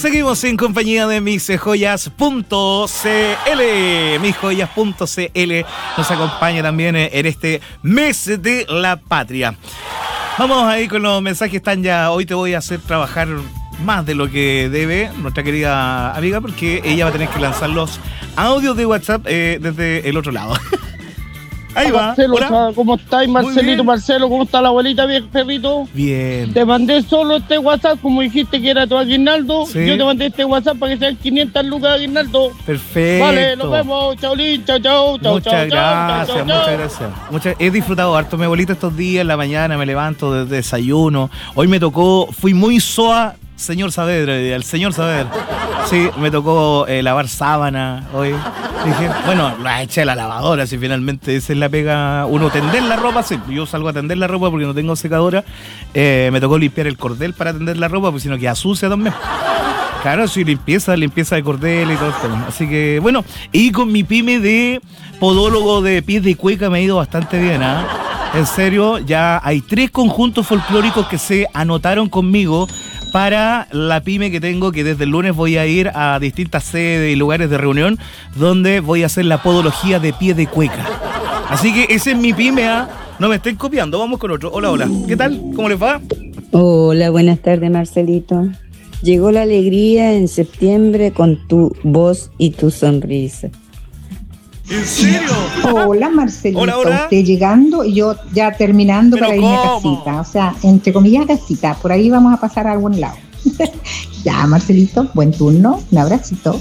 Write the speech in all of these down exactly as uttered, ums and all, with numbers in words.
seguimos en compañía de mis joyas punto c l. mis joyas punto c l nos acompaña también en este mes de la patria. Vamos ahí con los mensajes, están ya. Hoy te voy a hacer trabajar más de lo que debe nuestra querida amiga, porque ella va a tener que lanzar los audios de WhatsApp eh, desde el otro lado. Ahí va. Marcelo, Hola. ¿cómo estáis, Marcelito? Marcelo, ¿cómo está la abuelita, viejo perrito? Bien. Te mandé solo este WhatsApp, como dijiste que era tu aguinaldo. Sí. Yo te mandé este WhatsApp para que sean quinientas lucas de aguinaldo. Perfecto. Vale, nos vemos. Chaulín, chao, chao, chao, Muchas chao, gracias, chao, chao, muchas chao. gracias. Muchas, he disfrutado harto mi abuelita estos días, en la mañana me levanto de, de desayuno. Hoy me tocó, fui muy soa, señor Saavedra, el señor Saavedra. Sí, me tocó eh, lavar sábana hoy. Dije, bueno, la eché a la lavadora, si finalmente esa es la pega. Uno tender la ropa, sí, yo salgo a tender la ropa porque no tengo secadora. Eh, me tocó limpiar el cordel para tender la ropa, porque si no queda sucia también. Claro, sí, limpieza, limpieza de cordel y todo esto. Así que, bueno, y con mi pyme de podólogo de pies de cueca me ha ido bastante bien, ¿ah? ¿eh? En serio, ya hay tres conjuntos folclóricos que se anotaron conmigo para la pyme que tengo, que desde el lunes voy a ir a distintas sedes y lugares de reunión donde voy a hacer la podología de pie de cueca. Así que ese es mi pyme, ¿ah? No me estén copiando, vamos con otro. Hola, hola. ¿Qué tal? ¿Cómo les va? Hola, buenas tardes, Marcelito. Llegó la alegría en septiembre con tu voz y tu sonrisa. ¿En serio? Hola, Marcelito. Hola, hola. Usted llegando y yo ya terminando ¿Pero para irme a cómo? casita. O sea, entre comillas, casita. Por ahí vamos a pasar a algún lado. Ya, Marcelito, buen turno. Un abracito.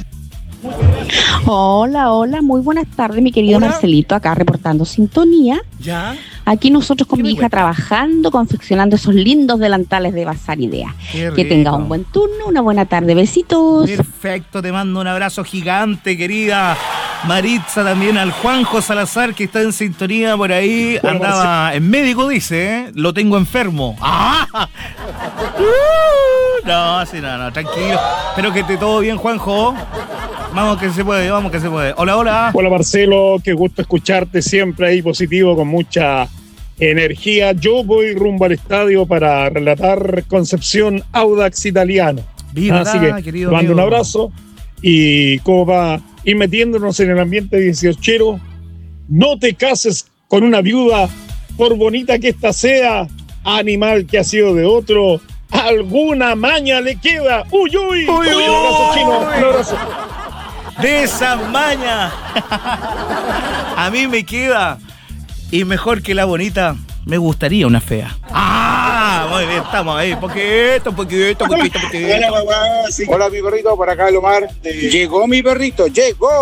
Hola, hola, muy buenas tardes, mi querido Hola. Marcelito, acá reportando sintonía. ¿Ya? Aquí nosotros con ¿Qué mi me hija cuenta? trabajando, confeccionando esos lindos delantales de Bazar Idea. Qué Que tenga rico. un buen turno, una buena tarde, besitos. Perfecto, te mando un abrazo gigante, querida Maritza, también al Juanjo Salazar, que está en sintonía por ahí. Bueno, Andaba en médico, dice, ¿eh? Lo tengo enfermo. ¡Ah! Uh, no, sí, no, no, tranquilo. Espero que esté todo bien, Juanjo. Vamos que se puede, vamos que se puede. Hola, hola. Hola Marcelo, qué gusto escucharte siempre ahí positivo, con mucha energía. Yo voy rumbo al estadio para relatar Concepción Audax Italiano. Viva, Así que querido mando un amigo. abrazo y como va ir metiéndonos en el ambiente dieciochero, no te cases con una viuda, por bonita que ésta sea, animal que ha sido de otro, alguna maña le queda. ¡Uy, uy! Uy, uy, un abrazo, uy. chino, un abrazo. De esa maña. A mí me queda. Y mejor que la bonita, me gustaría una fea. ¡Ah! Muy bien, estamos ahí. Poquito, poquito, poquito, poquito. Hola, papá. Sí. Hola, mi perrito, por acá el Omar. Llegó mi perrito, llegó.